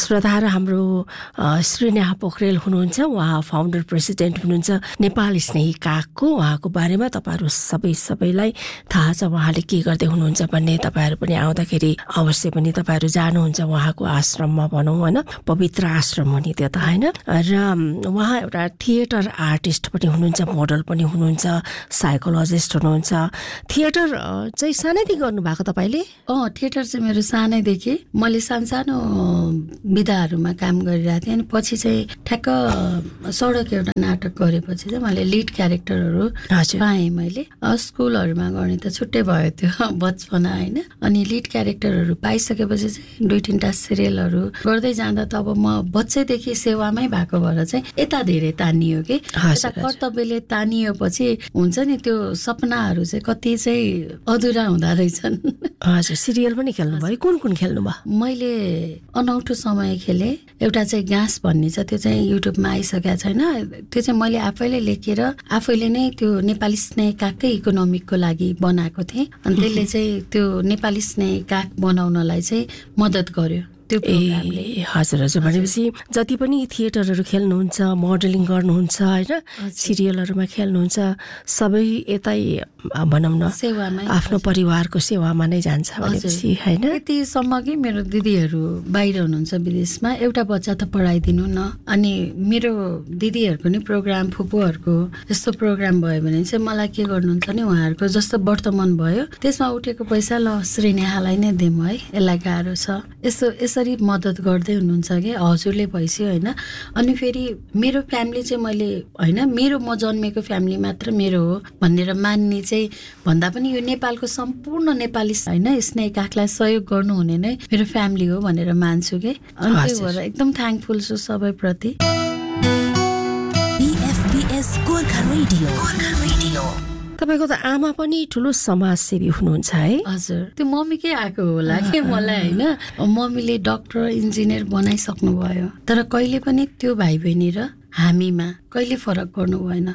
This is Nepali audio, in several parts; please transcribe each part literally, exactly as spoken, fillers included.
श्रोताहरू हाम्रो श्रीनेहा पोखरेल हुनुहुन्छ, उहाँ फाउन्डर प्रेसिडेन्ट हुनुहुन्छ नेपाल स्नेही कागको। उहाँको बारेमा तपाईँहरू सबै सबैलाई थाहा छ, उहाँले के गर्दै हुनुहुन्छ भन्ने। तपाईँहरू पनि आउँदाखेरि अवश्य पनि तपाईँहरू जानुहुन्छ उहाँको आश्रममा भनौँ होइन, पवित्र आश्रम हो नि त्यो त होइन। र उहाँ एउटा थिएटर आर्टिस्ट पनि हुनुहुन्छ, मोडल पनि हुनुहुन्छ, साइकोलोजिस्ट हुनुहुन्छ। थिएटर चाहिँ सानैदेखि गर्नुभएको तपाईँले? अँ, थिएटर चाहिँ मेरो सानैदेखि, मैले सानसानो विधाहरूमा काम गरिरहेको थिएँ। अनि पछि चाहिँ ठ्याक्क सडक एउटा नाटक गरेपछि चाहिँ मैले लिड क्यारेक्टरहरू पाएँ। मैले स्कुलहरूमा गर्ने त छुट्टै भयो त्यो बचपना होइन। अनि लिड क्यारेक्टरहरू पाइसकेपछि चाहिँ दुई तिनवटा सिरियलहरू गर्दै जाँदा त अब म बच्चैदेखि सेवामै भएको भएर चाहिँ यता धेरै तानियो कि, यता कर्तव्यले तानिएपछि हुन्छ नि त्यो सपनाहरू चाहिँ कति चाहिँ अधुरा हुँदो रहेछन्। हजुर, सिरियल पनि खेल्नुभयो? कुन कुन खेल्नुभयो? मैले अनौठो समय खेलेँ। एउटा चाहिँ गाँस भन्ने छ, त्यो चाहिँ युट्युबमा आइसकेको छैन। त्यो चाहिँ मैले आफैले लेखेर आफैले नै त्यो नेपाली स्नेही कागकै इकोनोमिकको लागि बनाएको थिएँ। अनि त्यसले चाहिँ त्यो नेपाली स्नेही काग बनाउनलाई चाहिँ मद्दत गर्यो त्यो प्रोग्रामले। ए हजुर हजुर, भनेपछि जति पनि थिएटरहरू खेल्नुहुन्छ, मोडलिङ गर्नुहुन्छ होइन, सिरियलहरूमा खेल्नुहुन्छ, सबै यतै भनौँ न सेवामा, आफ्नो परिवारको सेवामा नै जान्छ भनेपछि होइन। यतिसम्म कि मेरो दिदीहरू बाहिर हुनुहुन्छ विदेशमा, एउटा बच्चा त पढाइदिनु न। अनि मेरो दिदीहरूको नि प्रोग्राम, फुपूहरूको यस्तो प्रोग्राम भयो भने चाहिँ मलाई के गर्नुहुन्छ नि, उहाँहरूको जस्तो वर्तमान भयो त्यसमा उठेको पैसा ल श्रीनेहालाई नै दिउँ है, यसलाई गाह्रो छ, यस्तो यसरी मद्दत गर्दै हुनुहुन्छ कि हजुरले भइसक्यो होइन। अनि फेरि मेरो फ्यामिली चाहिँ मैले होइन, मेरो म जन्मेको फ्यामिली मात्र मेरो हो भनेर मान्ने चाहिँ भन्दा पनि यो नेपालको सम्पूर्ण नेपाली होइन स्नेही कागलाई सहयोग गर्नुहुने नै मेरो फ्यामिली हो भनेर मान्छु कि। अनि त्यही भएर एकदम थ्याङ्कफुल छु सबैप्रति। तपाईँको त आमा पनि ठुलो समाजसेवी हुनुहुन्छ है? हजुर, त्यो मम्मीकै आएको होला कि मलाई होइन। मम्मीले डक्टर इन्जिनियर बनाइसक्नु भयो, तर कहिले पनि त्यो भाइ बहिनी र हामीमा कहिले फरक गर्नु भएन।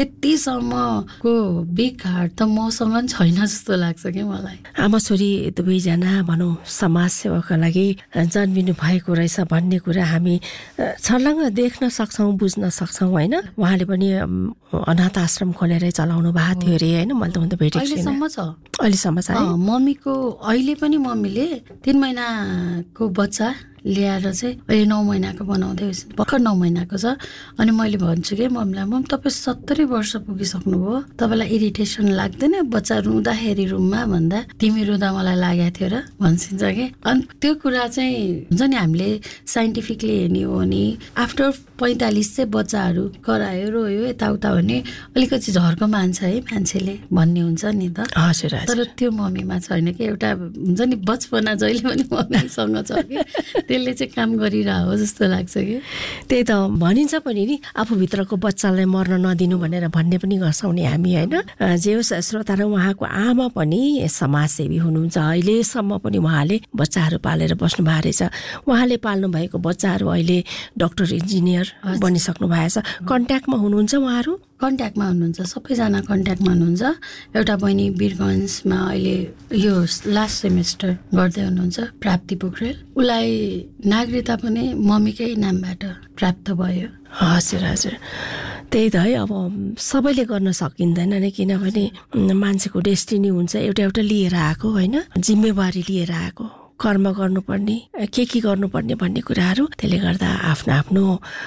त्यतिसम्मको बिग हार्ट त मसँग छैन जस्तो लाग्छ कि मलाई। आमा छोरी दुवैजना भनौँ समाजसेवाका लागि जन्मिनु भएको रहेछ भन्ने कुरा हामी छर्लङ्ग देख्न सक्छौँ, बुझ्न सक्छौँ होइन। उहाँले पनि अनाथ आश्रम खोलेरै चलाउनु भएको थियो अरे होइन, मैले त उहाँ त भेटेको छुइनँ। अहिलेसम्म छ, अहिलेसम्म छ। मम्मीको अहिले पनि मम्मीले तिन महिनाको बच्चा ल्याएर चाहिँ अहिले नौ महिनाको बनाउँदै भर्खर नौ महिनाको छ। अनि मैले भन्छु कि मम्मीलाई, मम तपाईँ सत्तरी वर्ष पुगिसक्नुभयो, तपाईँलाई इरिटेसन लाग्दैन बच्चा रुँदाखेरि रुममा भन्दा? तिमी रुँदा मलाई लागेको थियो र भन्छिन्छ कि। अनि त्यो कुरा चाहिँ हुन्छ नि, हामीले साइन्टिफिकली हेर्ने हो भने आफ्टर पैँतालिस चाहिँ बच्चाहरू करायो रोयो यताउता भने अलिकति झर्को मान्छ है मान्छेले भन्ने हुन्छ नि त। हजुर, तर त्यो मम्मीमा छैन कि, एउटा हुन्छ नि बचपना जहिले पनि मम्मीसँग छ कि त्यसले चाहिँ काम गरिरह हो जस्तो लाग्छ कि। त्यही त भनिन्छ पनि नि, आफूभित्रको बच्चालाई मर्न नदिनु भनेर भन्ने पनि गर्छौँ नि हामी होइन। जे होस् श्रोता, र उहाँको आमा पनि समाजसेवी हुनुहुन्छ। अहिलेसम्म पनि उहाँले बच्चाहरू पालेर बस्नु भएको रहेछ। उहाँले पाल्नु भएको बच्चाहरू अहिले डक्टर इन्जिनियर बनिसक्नु भएको छ। कन्ट्याक्टमा हुनुहुन्छ उहाँहरू? कन्ट्याक्टमा हुनुहुन्छ, सबैजना कन्ट्याक्टमा हुनुहुन्छ। एउटा बहिनी वीरगन्जमा अहिले यो लास्ट सेमेस्टर गर्दै हुनुहुन्छ, प्राप्ति पोखरेल। उसलाई नागरिकता पनि मम्मीकै नामबाट प्राप्त भयो। हजुर हजुर, त्यही त है। अब सबैले गर्न सकिँदैन नि, किनभने मान्छेको डेस्टिनी हुन्छ एउटा एउटा लिएर आएको होइन, जिम्मेवारी लिएर आएको, कर्म गर्नुपर्ने, के के गर्नुपर्ने भन्ने कुराहरू। त्यसले गर्दा आफ्नो आफ्नो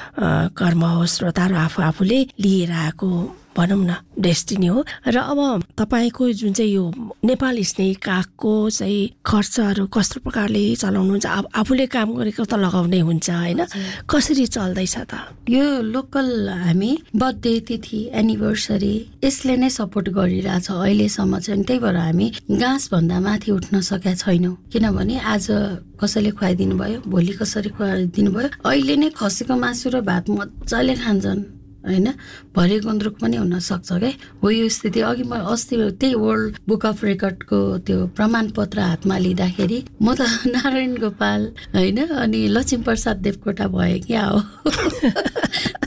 कर्म हो श्रोता, र आफू आफूले लिएर आएको भनौँ न डेस्टिनी हो। र अब तपाईँको जुन चाहिँ यो नेपाल स्नेही कागको चाहिँ खर्चहरू कस्तो प्रकारले चलाउनुहुन्छ? अब आफूले काम गरेको त लगाउनै हुन्छ होइन, कसरी चल्दैछ त? यो लोकल हामी बर्थडे, तिथि, एनिभर्सरी यसले नै सपोर्ट गरिरहेछ अहिलेसम्म चाहिँ। त्यही भएर हामी गाँसभन्दा माथि उठ्न सकेका छैनौँ, किनभने आज कसैले खुवाइदिनु भयो, भोलि कसरी खुवाइदिनु भयो। अहिले नै खसीको मासु र भात मजाले खान्छन् होइन, भरे गुन्द्रुक पनि हुन सक्छ क्या हो यो स्थिति। अघि म अस्ति त्यही वर्ल्ड बुक अफ रेकर्डको त्यो प्रमाणपत्र हातमा लिँदाखेरि म त नारायण गोपाल होइन अनि लक्ष्मी प्रसाद देवकोटा भए क्या हो।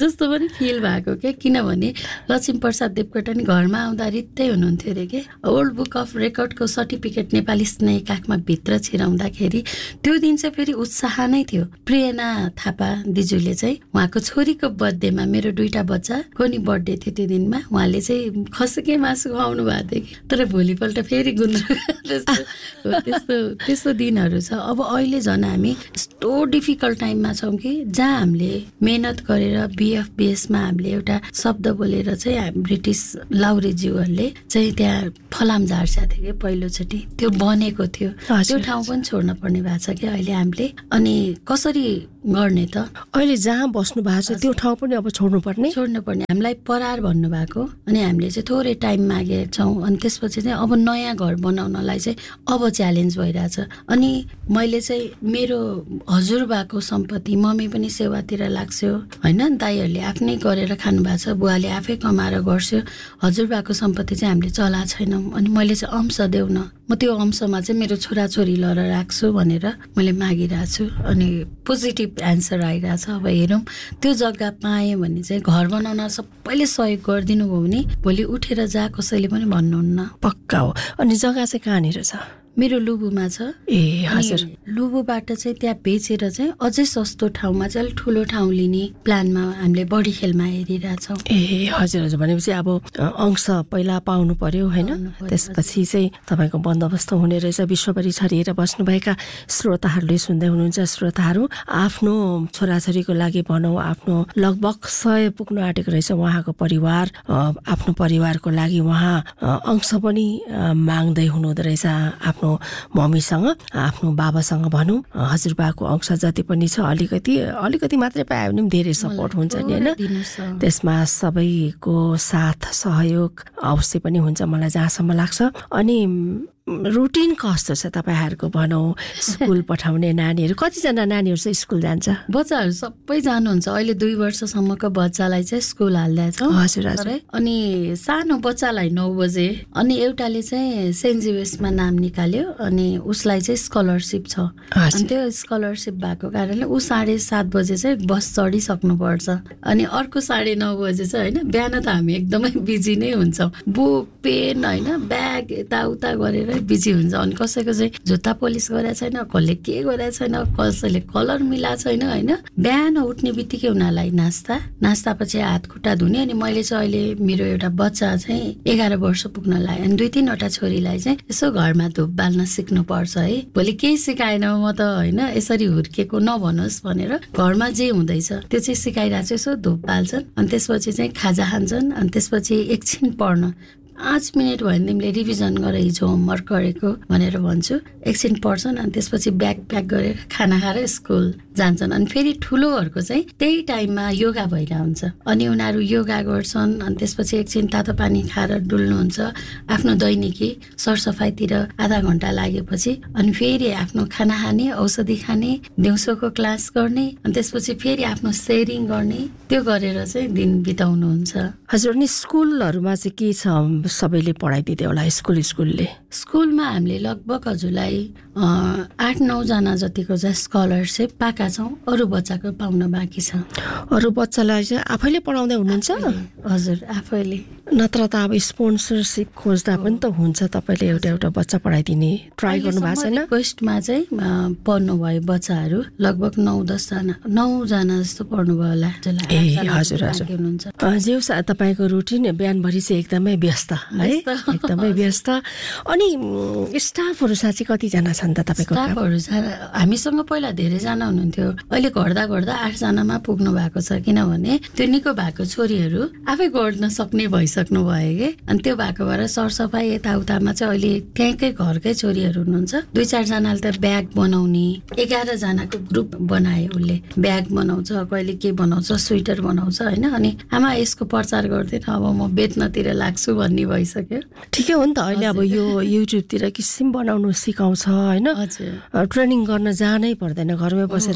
जस्तो पनि फिल भएको क्या। किनभने लक्ष्मीप्रसाद देवकोटा नि घरमा आउँदा रित्तै हुनुहुन्थ्यो अरे के। World book of रेकर्डको certificate Nepali स्नेही काखमा भित्र छिराउँदाखेरि त्यो दिन चाहिँ फेरि उत्साह नै थियो। प्रेरणा थापा दिजूले चाहिँ उहाँको छोरीको बर्थडेमा, मेरो दुईटा बच्चाको नि बर्थडे थियो त्यो दिनमा, उहाँले चाहिँ खसीकै मासु खुवाउनु भएको थियो कि। तर भोलिपल्ट फेरि गुन्द्रुक त्यस्तो त्यस्तो त्यस्तो दिनहरू छ। अब अहिले झन् हामी यस्तो डिफिकल्ट टाइममा छौँ कि जहाँ हामीले मेहनत गरेर बिएफ बिएसमा हामीले एउटा शब्द बोलेर चाहिँ ब्रिटिस लाउरेज्यूहरूले चाहिँ त्यहाँ फलाम झार्छा थियो कि पहिलोचोटि, त्यो बनेको थियो। त्यो ठाउँ पनि छोड्न पर्ने भएको छ कि अहिले हामीले। अनि कसरी गर्ने त? अहिले जहाँ बस्नु भएको छ त्यो ठाउँ पनि अब छोड्नु पर्ने छोड्नु पर्ने हामीलाई परार भन्नुभएको। अनि हामीले चाहिँ थोरै टाइम मागेका छौँ। अनि त्यसपछि चाहिँ अब नयाँ घर बनाउनलाई चाहिँ अब च्यालेन्ज भइरहेछ। अनि मैले चाहिँ मेरो हजुरबाको सम्पत्ति, मम्मी पनि सेवातिर लाग्छ्यो होइन, दाइहरूले आफ्नै गरेर खानु भएको छ, बुवाले आफै कमाएर गर्छ्यो। हजुरबाको सम्पत्ति चाहिँ हामीले चला छैनौँ। अनि मैले चाहिँ अंश देऊ न, म त्यो अंशमा चाहिँ मेरो छोराछोरी लर राख्छु भनेर मैले मागिरहेको छु। अनि पोजिटिभ एन्सर आइरहेछ। अब हेरौँ त्यो जग्गा पाएँ भने चाहिँ घर बनाउन सबैले सहयोग गरिदिनु भयो भने भोलि उठेर जा कसैले पनि भन्नुहुन्न। पक्का हो। अनि जग्गा चाहिँ कहाँनिर छ? मेरो लुबुमा छ। ए हजुर। लुबुबाट चाहिँ त्यहाँ बेचेर चाहिँ अझै सस्तो ठाउँमा चाहिँ अलिक ठुलो ठाउँ लिने प्लानमा हामीले बढी खेलमा हेरिरहेछौँ। ए हजुर हजुर। भनेपछि अब अंश पहिला पाउनु पर्यो होइन, त्यसपछि चाहिँ तपाईँको बन्दोबस्त हुने रहेछ। विश्वभरि छरिएर बस्नुभएका श्रोताहरूले सुन्दै हुनुहुन्छ। श्रोताहरू आफ्नो छोराछोरीको लागि भनौँ, आफ्नो लगभग सय पुग्नु आँटेको रहेछ उहाँको परिवार। आफ्नो परिवारको लागि उहाँ अंश पनि माग्दै हुनुहुँदो रहेछ आफ्नो मम्मीसँग, आफ्नो बाबासँग भनौँ। हजुरबाको अंश जति पनि छ अलिकति अलिकति मात्रै पायो भने पनि धेरै सपोर्ट हुन्छ नि होइन। त्यसमा सबैको साथ सहयोग अवश्य पनि हुन्छ मलाई जहाँसम्म लाग्छ। अनि रुटिन कस्तो छ तपाईँहरूको भनौँ? स्कुल पठाउने नानीहरू कतिजना नानीहरू चाहिँ स्कुल जान्छ? बच्चाहरू सबै जानुहुन्छ। अहिले दुई वर्षसम्मको बच्चालाई चाहिँ स्कुल हाल्दैछ। हजुर हजुर। अनि सानो बच्चालाई नौ बजे, अनि एउटाले चाहिँ सेन्ट जेभियर्समा नाम निकाल्यो अनि उसलाई चाहिँ स्कलरसिप छ। अनि त्यो स्कलरसिप भएको कारणले ऊ साढे सात बजे चाहिँ बस चढिसक्नु पर्छ। अनि अर्को साढे नौ बजे चाहिँ होइन, बिहान त हामी एकदमै बिजी नै हुन्छौँ। बुक पेन होइन ब्याग यताउता गरेर बिजी हुन्छ। अनि कसैको चाहिँ जुत्ता पोलिस गरेको छैन, कसले के गरेको छैन, कसैले कलर मिलाएको छैन होइन। बिहान उठ्ने बित्तिकै उनीहरूलाई नास्ता, नास्तापछि हात खुट्टा धुने। अनि मैले चाहिँ अहिले मेरो एउटा बच्चा चाहिँ एघार वर्ष पुग्न लाग्यो। अनि दुई तिनवटा छोरीलाई चाहिँ यसो घरमा धुप बाल्न सिक्नुपर्छ है। भोलि केही सिकाएन म त होइन, यसरी हुर्केको नभनोस् भनेर घरमा जे हुँदैछ त्यो चाहिँ सिकाइरहेको छु। यसो धुप बाल्छन्, अनि त्यसपछि चाहिँ खाजा खान्छन्, अनि त्यसपछि एकछिन पढ्न पाँच मिनट भयो भने तिमीले रिभिजन गर हिजो होमवर्क गरेको भनेर भन्छु। एकछिन पढ्छन्, अनि त्यसपछि ब्याग प्याक गरेर खाना खाएर स्कुल जान्छन्। अनि फेरि ठुलोहरूको चाहिँ त्यही टाइममा योगा भइरहेको हुन्छ। अनि उनीहरू योगा गर्छन्, अनि त्यसपछि एकछिन तातो पानी खाएर डुल्नुहुन्छ। आफ्नो दैनिकी सरसफाइतिर आधा घन्टा लागेपछि अनि फेरि आफ्नो खाना खाने, औषधि खाने, दिउँसोको क्लास गर्ने, अनि त्यसपछि फेरि आफ्नो सेयरिङ गर्ने, त्यो गरेर चाहिँ दिन बिताउनुहुन्छ। हजुर। अनि स्कुलहरूमा चाहिँ के छ? सबैले पढाइदिँदै होला स्कुल स्कुलले? स्कुलमा हामीले लगभग हजुरलाई आठ नौजना जतिको चाहिँ स्कलरसिप पाएका छौँ। अरू बच्चाको पाउन बाँकी छ। अरू बच्चालाई चाहिँ आफैले पढाउँदै हुनुहुन्छ? हजुर आफैले। नत्र त अब स्पोन्सरसिप खोज्दा पनि त हुन्छ, तपाईँले एउटा एउटा बच्चा पढाइदिने ट्राई गर्नु भएको छैन? रिक्वेस्टमा चाहिँ पढ्नुभयो बच्चाहरू लगभग नौ दसजना नौजना जस्तो पढ्नुभयो होला। ए हजुर हजुर। जे होस् तपाईँको रुटिन बिहानभरि चाहिँ एकदमै व्यस्त है, एकदमै व्यस्त। अनि स्टाफहरू साँच्चै कतिजना छन् त तपाईँको? स्टाफहरू हामीसँग पहिला धेरैजना हुनुहुन्थ्यो, अहिले घट्दा घट्दा आठजनामा पुग्नु भएको छ। किनभने त्यो निको भएको छोरीहरू आफै गर्न सक्ने भइसक्नु भयो कि। अनि त्यो भएको भएर सरसफाइ यताउतामा चाहिँ अहिले त्यहीँकै घरकै छोरीहरू हुनुहुन्छ। दुई चारजनाले त ब्याग बनाउने, एघारजनाको ग्रुप बनायो उसले, ब्याग बनाउँछ, कहिले के बनाउँछ, स्वेटर बनाउँछ होइन। अनि आमा यसको प्रचार गर्दैन, अब म बेच्नतिर लाग्छु भन्ने भइसक्यो। ठिकै हो नि त। अहिले अब यो युट्युबतिर किसिम बनाउनु सिकाउँछ होइन, ट्रेनिङ गर्न जानै पर्दैन, घरमै बसेर सब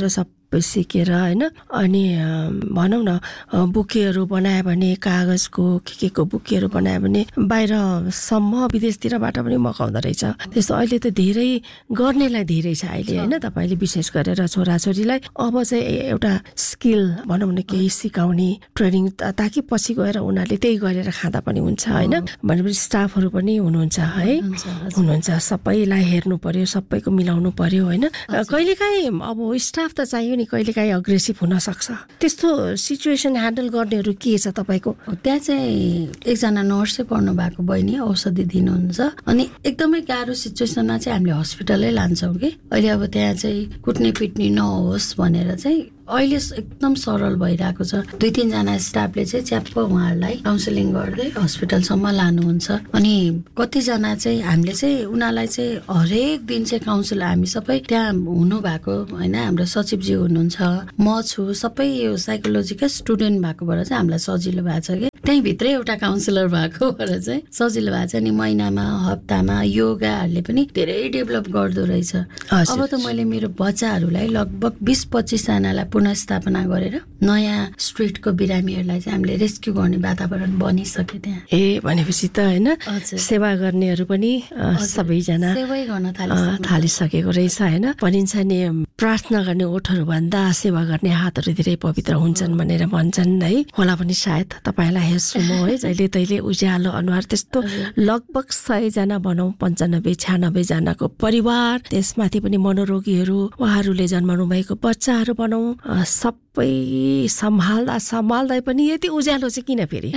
सबै सिकेर होइन अनि भनौँ न बुकेहरू बनायो भने कागजको के के को बुकेहरू बनायो भने बाहिरसम्म विदेशतिरबाट पनि मगाउँदो रहेछ। त्यस्तो अहिले त धेरै गर्नेलाई धेरै छ अहिले होइन। तपाईँले विशेष गरेर छोराछोरीलाई अब चाहिँ एउटा स्किल भनौँ न केही सिकाउने ट्रेनिङ ताकि पछि गएर उनीहरूले त्यही गरेर खाँदा पनि हुन्छ होइन। भनेपछि स्टाफहरू पनि हुनुहुन्छ है, हुनुहुन्छ, सबैलाई हेर्नु पर्यो, सबैको मिलाउनु पर्यो होइन। कहिलेकाहीँ अब स्टाफ त चाहियो नि, कहिलेकाहीँ अग्रेसिभ हुन सक्छ। त्यस्तो सिचुएसन ह्यान्डल गर्नेहरू के छ तपाईँको? त्यहाँ चाहिँ एकजना नर्सै पढ्नु भएको बहिनी औषधि दिनुहुन्छ अनि एकदमै गाह्रो सिचुएसनमा चाहिँ हामीले हस्पिटलै लान्छौँ कि अहिले अब त्यहाँ चाहिँ कुट्ने पिट्ने नहोस् भनेर चाहिँ अहिले एकदम सरल भइरहेको छ। दुई तिनजना स्टाफले चाहिँ च्याप्प उहाँहरूलाई काउन्सिलिङ गर्दै हस्पिटलसम्म लानुहुन्छ अनि कतिजना चाहिँ हामीले चाहिँ उनीहरूलाई चाहिँ हरेक दिन चाहिँ काउन्सिल हामी सबै त्यहाँ हुनुभएको होइन। हाम्रो सचिवजी हुनुहुन्छ, म छु, सबै यो साइकोलोजीका स्टुडेन्ट भएकोबाट चाहिँ हामीलाई सजिलो भएको छ कि त्यहीँभित्रै एउटा काउन्सिलर भएकोबाट चाहिँ सजिलो भएको छ। अनि महिनामा हप्तामा योगाहरूले पनि धेरै डेभलप गर्दो रहेछ। अब त मैले मेरो बच्चाहरूलाई लगभग बिस पच्चिसजनालाई पुनःस्थापना गरेर नयाँ स्ट्रिटको बिरामीहरूलाई चाहिँ हामीले रेस्क्यु गर्ने वातावरण बनिसक्यो त्यहाँ। ए भनेपछि त होइन सेवा गर्नेहरू पनि सबैजना सेवै गर्न थालिसकेको रहेछ होइन। भनिन्छ नि प्रार्थना गर्ने ओठहरू भन्दा सेवा गर्ने हातहरू धेरै पवित्र हुन्छन् भनेर भन्छन् है। होला पनि सायद तपाईँलाई हेर्छु म है, जहिले तहिले उज्यालो अनुहार त्यस्तो लगभग सयजना भनौँ पन्चानब्बे छ्यानब्बे जनाको परिवार, त्यसमाथि पनि मनोरोगीहरू, उहाँहरूले जन्माउनु भएको बच्चाहरू भनौँ, सबै सम्हाल्दा सम्हाल्दै पनि यति उज्यालो चाहिँ किन फेरि?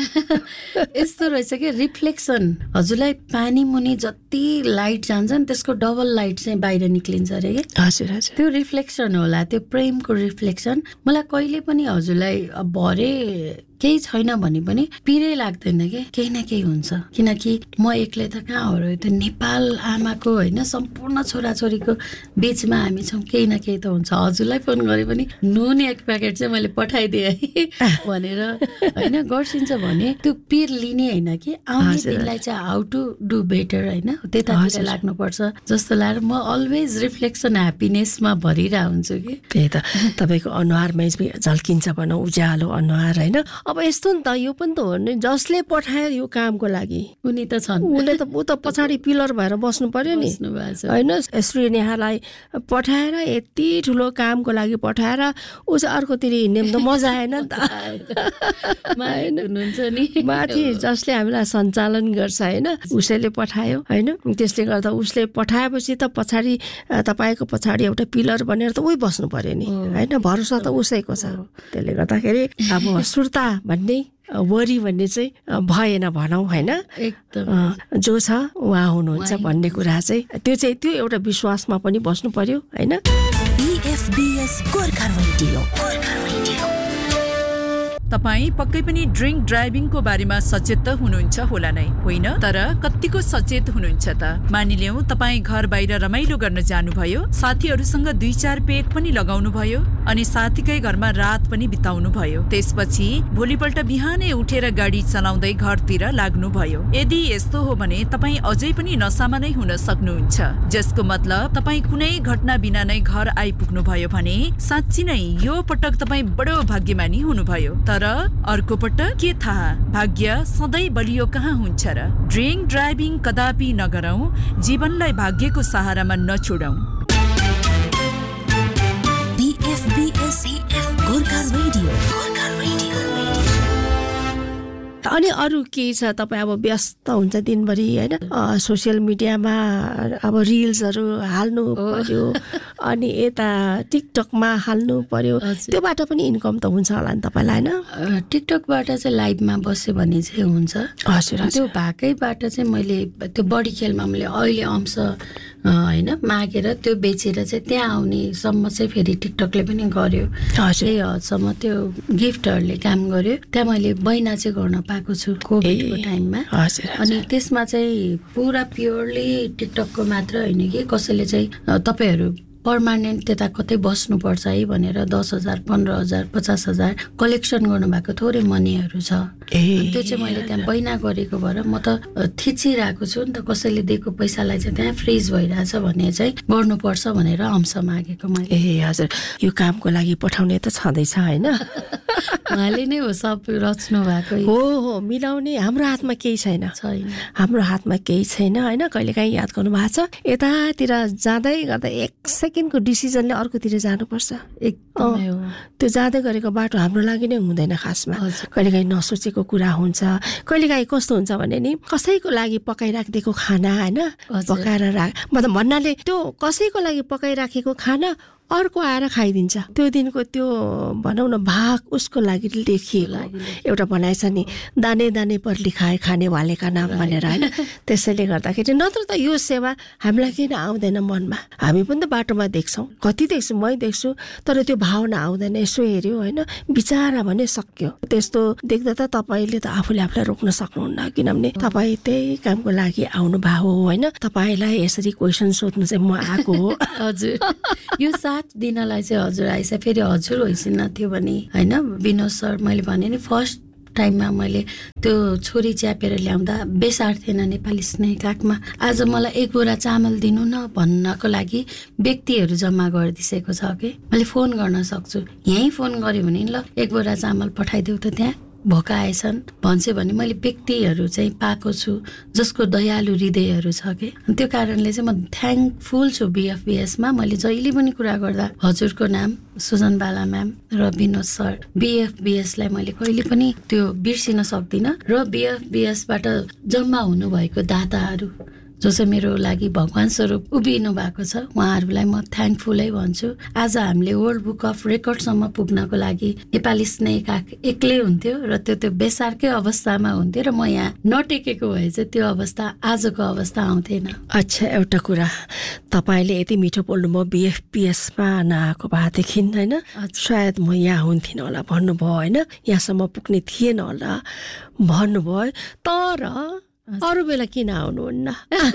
यस्तो रहेछ कि रिफ्लेक्सन, हजुरलाई पानी मुनि जति लाइट जान्छ नि त्यसको डबल लाइट चाहिँ बाहिर निक्लिन्छ अरे कि। हजुर हजुर त्यो रिफ्लेक्सन होला, त्यो प्रेमको रिफ्लेक्सन। मलाई कहिले पनि हजुरलाई भरे केही छैन भने पनि पिरै लाग्दैन कि केही न केही हुन्छ। किनकि म एक्लै त कहाँ हो र, त्यो नेपाल आमाको होइन सम्पूर्ण छोराछोरीको बिचमा हामी छौँ, केही न केही त हुन्छ। हजुरलाई फोन गरे पनि नुन एक प्याकेट चाहिँ मैले पठाइदिएँ है भनेर होइन गर्छिन्छ भने त्यो पिर लिने होइन कि आउने दिनलाई चाहिँ हाउ टु डु बेटर होइन त्यतातिर लाग्नुपर्छ जस्तो लाग्यो। म अलवेज रिफ्लेक्सन ह्याप्पिनेसमा भरिरहेको हुन्छु कि। त्यही त तपाईँको अनुहारमै झल्किन्छ भनौँ उज्यालो अनुहार होइन। अब यस्तो नि त यो पनि त हो नि, जसले पठायो यो कामको लागि उनी त छन्, उसले त ऊ त पछाडि पिलर भएर बस्नु पर्यो नि होइन। श्री नेहालाई पठाएर यति ठुलो कामको लागि पठाएर ऊ चाहिँ अर्कोतिर हिँड्ने त मजा आएन नि त। माथि जसले हामीलाई सञ्चालन गर्छ होइन उसैले पठायो होइन। त्यसले गर्दा उसले पठाएपछि त पछाडि तपाईँको पछाडि एउटा पिलर बनेर त उही बस्नु पर्यो नि होइन। भरोसा त उसैको छ। त्यसले गर्दाखेरि अब सुर्ता भन्ने वरी भन्ने चाहिँ भएन भनौँ होइन। जो छ उहाँ हुनुहुन्छ भन्ने कुरा चाहिँ त्यो चाहिँ त्यो एउटा विश्वासमा पनि बस्नु पर्यो होइन। तपाईँ पक्कै पनि ड्रिङ्क ड्राइभिङको बारेमा सचेत त हुनुहुन्छ होला नै होइन, तर कतिको सचेत हुनुहुन्छ त? मानिलियौँ तपाईँ घर बाहिर रमाइलो गर्न जानुभयो, साथीहरूसँग दुई चार पेग पनि लगाउनु भयो अनि साथीकै घरमा रात पनि बिताउनु भयो, त्यसपछि भोलिपल्ट बिहानै उठेर गाडी चलाउँदै घरतिर लाग्नुभयो। यदि यस्तो हो भने तपाईँ अझै पनि नसामा नै हुन सक्नुहुन्छ, जसको मतलब तपाईँ कुनै घटना बिना नै घर आइपुग्नु भयो भने साँच्ची नै यो पटक तपाईँ बडो भाग्यमानी हुनुभयो। तर अर्को पटक के थाहा, भाग्य सधैँ बलियो कहाँ हुन्छ र। ड्रिङ्क ड्राइभिङ कदापि नगरौं, जीवनलाई भाग्यको सहारामा नछोडौं। अनि अरू के छ? तपाईँ अब व्यस्त हुन्छ दिनभरि होइन, सोसियल मिडियामा अब रिल्सहरू हाल्नु पर्यो अनि यता टिकटकमा हाल्नु पर्यो, त्योबाट पनि इन्कम त हुन्छ होला नि तपाईँलाई होइन? टिकटकबाट चाहिँ लाइभमा बस्यो भने चाहिँ हुन्छ। हजुर त्यो भएकैबाट चाहिँ मैले त्यो बडी खेलमा मैले अहिले अंश होइन मागेर त्यो बेचेर चाहिँ त्यहाँ आउनेसम्म चाहिँ फेरि टिकटकले पनि गर्यो। त्यही हदसम्म त्यो गिफ्टहरूले काम गर्यो। त्यहाँ मैले बैना चाहिँ गर्न पाएको छु कोभिडको टाइममा। अनि त्यसमा चाहिँ पुरा प्योरली टिकटकको मात्र होइन कि कसैले चाहिँ तपाईँहरू पर्मानेन्ट त्यता कतै बस्नुपर्छ है भनेर दस हजार पन्ध्र हजार पचास हजार कलेक्सन गर्नुभएको थोरै मनीहरू छ। त्यो चाहिँ मैले त्यहाँ बैना गरेको भएर म त थिचिरहेको छु नि त, कसैले दिएको पैसालाई चाहिँ त्यहाँ फ्रिज भइरहेछ भने चाहिँ गर्नुपर्छ भनेर अंश मागेको मैले। ए हजुर, यो कामको लागि पठाउने त छँदैछ होइन? उहाँले नै हो सब रच्नु भएको। हो हो, मिलाउने हाम्रो हातमा केही छैन छैन हाम्रो हातमा केही छैन होइन। कहिलेकाहीँ याद गर्नु भएको छ, यतातिर जाँदै गर्दा एक सेकेन्डको डिसिजनले अर्कोतिर जानुपर्छ। एकदमै हो, त्यो जाँदै गरेको बाटो हाम्रो लागि नै हुँदैन खासमा। कहिलेकाहीँ नसोचेको कुरा हुन्छ, कहिलेकाहीँ कस्तो हुन्छ भने नि कसैको लागि पकाइराखिदिएको खाना होइन, पकाएर राख मतलब भन्नाले त्यो कसैको लागि पकाइराखेको खाना अर्को आएर खाइदिन्छ। त्यो दिनको त्यो भनौँ न भाग उसको लागि लेखिएको एउटा भनाइ छ नि, दाने दाने पर लिखाए खाने वालेका नाम भनेर होइन। त्यसैले गर्दाखेरि नत्र त यो सेवा हामीलाई किन आउँदैन मनमा? हामी पनि त बाटोमा देख्छौँ, कति देख्छु मै देख्छु, तर त्यो भावना आउँदैन। यसो हेऱ्यो होइन, बिचारा भने सक्यो। त्यस्तो देख्दा त तपाईँले त आफूले आफूलाई रोक्न सक्नुहुन्न, किनभने तपाईँ त्यही कामको लागि आउनु भएको हो होइन। तपाईँलाई यसरी क्वेसन सोध्नु चाहिँ म आएको हो। हजुर, यो दिनलाई चाहिँ हजुर आइस, फेरि हजुर होइसिन थियो भने होइन विनोद सर, मैले भने नि फर्स्ट टाइममा मैले त्यो छोरी च्यापेर ल्याउँदा बेसार थिएन नेपाली स्नेह काखमा। आज मलाई एक बोरा चामल दिनु न भन्नको लागि व्यक्तिहरू जम्मा गरिदिसेको छ कि मैले फोन गर्न सक्छु। यहीँ फोन गऱ्यो भने ल एक बोरा चामल पठाइदेऊ त, त्यहाँ भोकाएछन् भन्छ भने मैले व्यक्तिहरू चाहिँ पाएको छु जसको दयालु हृदयहरू छ कि। त्यो कारणले चाहिँ म थ्याङ्कफुल छु बिएफबिएसमा। मैले जहिले पनि कुरा गर्दा हजुरको नाम सुजन बाला म्याम र विनोद सर, बिएफबिएसलाई मैले कहिले पनि त्यो बिर्सिन सक्दिनँ। र बिएफबिएसबाट जम्मा हुनुभएको दाताहरू जो चाहिँ मेरो लागि भगवान स्वरूप उभिनु भएको छ, उहाँहरूलाई म थ्याङ्कफुलै भन्छु। आज हामीले वर्ल्ड बुक अफ रेकर्डसम्म पुग्नको लागि नेपाली स्नेह काख एक्लै हुन्थ्यो र त्यो त्यो बेसारकै अवस्थामा हुन्थ्यो र म यहाँ नटेकेको भए चाहिँ त्यो अवस्था आजको अवस्था आउँथेन। अच्छा, एउटा कुरा तपाईँले यति मिठो बोल्नुभयो, बिएफपिएसमा नआएको भएदेखि होइन सायद म यहाँ हुन्थिनँ होला भन्नुभयो होइन, यहाँसम्म पुग्ने थिएन होला भन्नुभयो। तर अरू बेला किन आउनुहुन्न?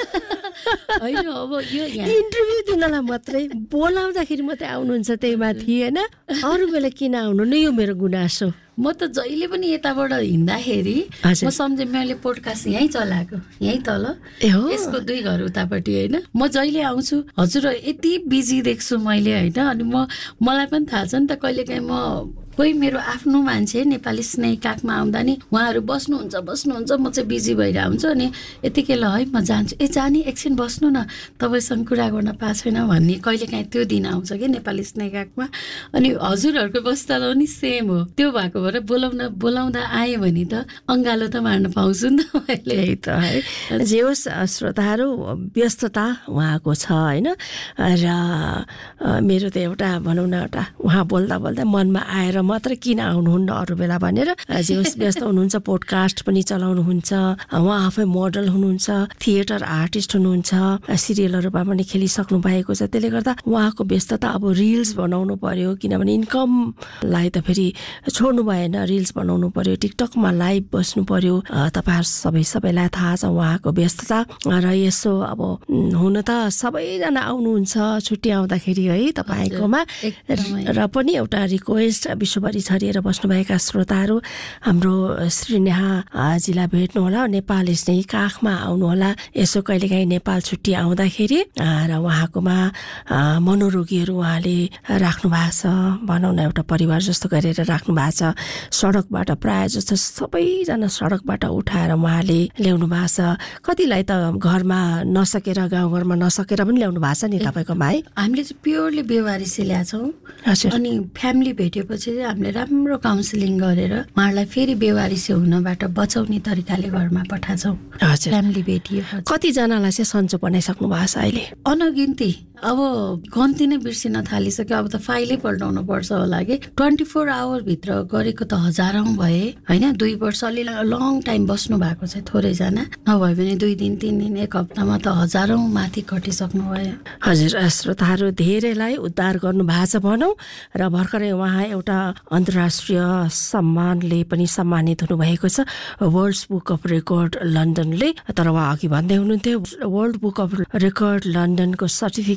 होइन, अब यो इन्टरभ्यू दिनलाई मात्रै बोलाउँदाखेरि मात्रै आउनुहुन्छ त्यही माथि होइन, अरू बेला किन आउनुहुन्न? यो मेरो गुनासो। म त जहिले पनि यताबाट हिँड्दाखेरि म सम्झेँ मैले पोडकास्ट यहीँ चलाएको, यहीँ तल यसको दुई घर उतापट्टि होइन। म जहिले आउँछु हजुर यति बिजी देख्छु मैले होइन। अनि म मलाई पनि थाहा छ नि त, कहिलेकाहीँ म कोही मेरो आफ्नो मान्छे नेपाली स्नेह काखमा आउँदा नि उहाँहरू बस्नुहुन्छ बस्नुहुन्छ म चाहिँ बिजी भएर आउँछु। अनि यतिकै ल है म जान्छु, ए जानी एकछिन बस्नु न तपाईँसँग कुरा गर्न पाएको छैन भन्ने कहिलेकाहीँ त्यो दिन आउँछ कि नेपाली स्नेह काखमा। अनि हजुरहरूको बस्दा पनि सेम हो, त्यो भएको भएर बोलाउन बोलाउँदा आएँ भने त अङ्गालो त मार्न पाउँछु नि त मैले। यही त है, जे होस् श्रोताहरू व्यस्तता उहाँको छ होइन। र मेरो त एउटा भनौँ न एउटा उहाँ बोल्दा बोल्दा मनमा आएर मात्र किन आउनुहुन्न अरू बेला भनेर। जे होस् व्यस्त हुनुहुन्छ, पोडकास्ट पनि चलाउनुहुन्छ, उहाँ आफै मोडल हुनुहुन्छ, थिएटर आर्टिस्ट हुनुहुन्छ, सिरियलहरूमा पनि खेलिसक्नु भएको छ। त्यसले गर्दा उहाँको व्यस्तता अब रिल्स बनाउनु पर्यो, किनभने इन्कमलाई त फेरि छोड्नु भएन, रिल्स बनाउनु पर्यो, टिकटकमा लाइभ बस्नु पर्यो। तपाईँहरू सबै सबैलाई थाहा छ उहाँको व्यस्तता। र यसो अब हुन त सबैजना आउनुहुन्छ छुट्टी आउँदाखेरि है तपाईँकोमा। र पनि एउटा रिक्वेस्ट, विश्वभरि छरिएर बस्नुभएका श्रोताहरू हाम्रो श्रीनेहाजीलाई भेट्नु होला, नेपाल स्नेह काखमा आउनुहोला। यसो कहिलेकाहीँ नेपाल छुट्टी आउँदाखेरि र उहाँकोमा मनोरोगीहरू उहाँले राख्नु भएको छ, भनौँ न एउटा परिवार जस्तो गरेर राख्नु भएको छ। सडकबाट प्रायः जस्तो सबैजना सडकबाट उठाएर उहाँले ल्याउनु भएको छ। कतिलाई त घरमा नसकेर गाउँघरमा नसकेर पनि ल्याउनु भएको छ नि तपाईँकोमा है। हामीले चाहिँ प्योरली बेवारिसी ल्याएछौँ। अनि फ्यामिली भेटेपछि हामीले राम्रो काउन्सिलिङ गरेर उहाँहरूलाई फेरि बेवारिसी हुनबाट बचाउने तरिकाले घरमा पठाउँछौँ। फ्यामिली भेटियो। कतिजनालाई चाहिँ सन्चो बनाइसक्नु भएको छ अहिले? अनगिन्ती, अब गन्ती नै बिर्सिन थालिसक्यो। अब त फाइलै पल्टाउनु पर्छ होला कि। ट्वेन्टी फोर आवर भित्र गरेको त हजारौँ भए होइन। दुई वर्ष अलि लङ टाइम बस्नु भएको चाहिँ थोरैजना, नभए पनि दुई दिन तिन दिन एक हप्तामा त हजारौँ माथि कटिसक्नु भयो। हजुर श्रोताहरू, धेरैलाई उद्धार गर्नु भएको छ भनौँ। र भर्खरै उहाँ एउटा अन्तर्राष्ट्रिय सम्मानले पनि सम्मानित हुनुभएको छ, वर्ल्ड बुक अफ रेकर्ड लन्डनले। तर उहाँ अघि भन्दै हुनुहुन्थ्यो world book of record लन्डनको certificate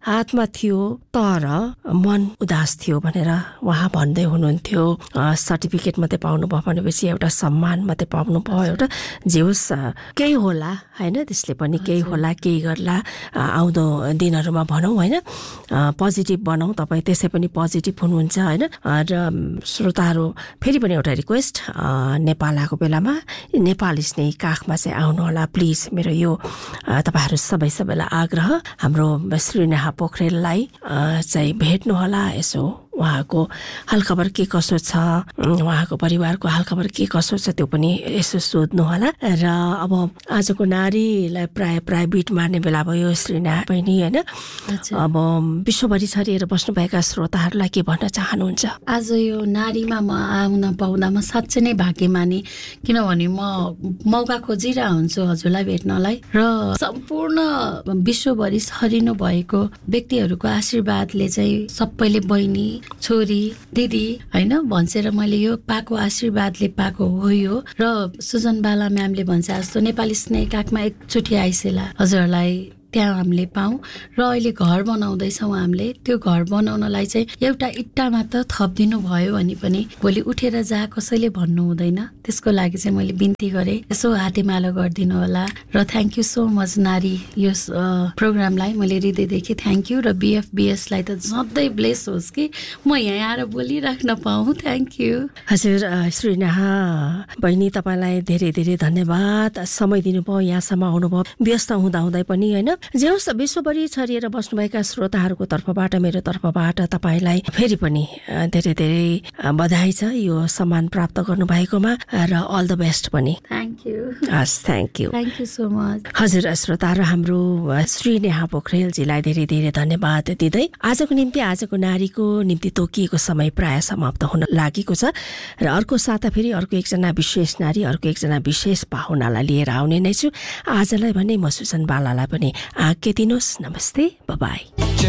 हातमा थियो तर मन उदास थियो भनेर उहाँ भन्दै हुनुहुन्थ्यो। सर्टिफिकेट मात्रै पाउनु भयो भनेपछि एउटा सम्मान मात्रै पाउनु भयो, एउटा जे होस् केही होला होइन, त्यसले पनि केही होला, केही गर्ला आउँदो दिनहरूमा भनौँ होइन, पोजिटिभ बनाऊ। तपाईँ त्यसै पनि पोजिटिभ हुनुहुन्छ होइन। र श्रोताहरू फेरि पनि एउटा रिक्वेस्ट, नेपाल आएको बेलामा नेपाल स्नेही काखमा चाहिँ आउनु होला प्लिज। मेरो यो तपाईँहरू सबै सबैलाई आग्रह, हाम्रो श्रीनेहा पोखरेललाई चाहिँ भेट्नु होला, यसो उहाँको हालखबर के कसो छ, उहाँको परिवारको हालखबर के कसो छ त्यो पनि यसो सोध्नु होला। र अब आजको नारीलाई प्राय प्राय बिट मार्ने बेला भयो श्रीनेहा बहिनी होइन। अब विश्वभरि छरिएर बस्नुभएका श्रोताहरूलाई के भन्न चाहनुहुन्छ? आज यो नारीमा म आउन पाउँदा म साँच्चै नै भाग्यमानी, किनभने म मौका खोजिरहेको हुन्छु हजुरलाई भेट्नलाई। र सम्पूर्ण विश्वभरि छरिनु भएको व्यक्तिहरूको आशीर्वादले चाहिँ सबैले बहिनी, छोरी, दिदी होइन भन्छेर मैले यो पाएको आशीर्वादले पाएको हो यो। र सुजन बाला म्यामले भन्छ जस्तो नेपाली स्नेही काखमा एकचोटि आइसेला हजुरहरूलाई त्यहाँ हामीले पाऊँ। र अहिले घर बनाउँदैछौँ हामीले, त्यो घर बनाउनलाई चाहिँ एउटा इट्टा मात्र थपिदिनु भयो भने पनि भोलि उठेर जा कसैले भन्नु हुँदैन। त्यसको लागि चाहिँ मैले बिन्ती गरेँ यसो हातेमालो गरिदिनु होला। र थ्याङ्क यू सो मच नारी यो प्रोग्रामलाई मैले हृदयदेखि थ्याङ्क यू। र बिएफबिएसलाई त सधैँ ब्लेस होस् कि म यहाँ आएर बोलिराख्न पाऊँ। Thank you. हजुर श्रीनेहा बहिनी तपाईँलाई धेरै धेरै धन्यवाद, समय दिनुभयो, यहाँसम्म आउनुभयो व्यस्त हुँदाहुँदै पनि होइन। जे होस् विश्वभरि छरिएर बस्नुभएका श्रोताहरूको तर्फबाट मेरो तर्फबाट तपाईँलाई फेरि पनि धेरै धेरै बधाई छ यो सम्मान प्राप्त गर्नुभएकोमा, र अल द बेस्ट पनि। Thank you. हस् thank you thank you so much. हजुर श्रोताहरू, हाम्रो श्रीनेहा पोखरेलजीलाई धेरै धेरै धन्यवाद दिँदै आजको निम्ति, आजको नारीको निम्ति तोकिएको समय प्राय समाप्त हुन लागेको छ। र अर्को साता फेरि अर्को एकजना विशेष नारी, अर्को एकजना विशेष पाहुनालाई लिएर आउने नै छु। आजलाई भने म सुजन बालालाई पनि आज्ञा दिनुहोस्। नमस्ते, बाई।